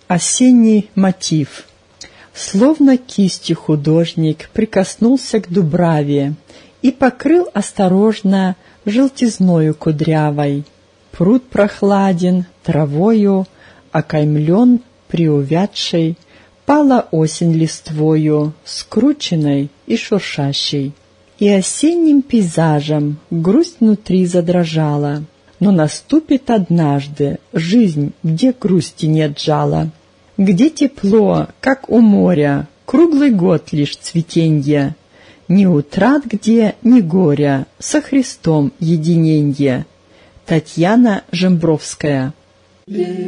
Осенний мотив. Словно кистью художник прикоснулся к дубраве и покрыл осторожно желтизною кудрявой. Пруд прохладен, травою окаймлен приувядшей, пала осень листвою, скрученной и шуршащей. И осенним пейзажем грусть внутри задрожала. Но наступит однажды жизнь, где грусти нет жала, где тепло, как у моря, круглый год лишь цветенье, ни утрат где, ни горя, со Христом единенье. Татьяна Жембровская.